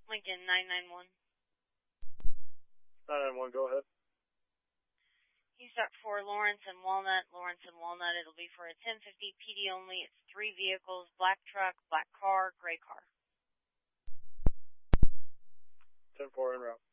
Lincoln 991. 991, go ahead. He's up for Lawrence and Walnut. It'll be for a 1050 PD only. It's 3 vehicles, black truck, black car, gray car. 10-4 en route.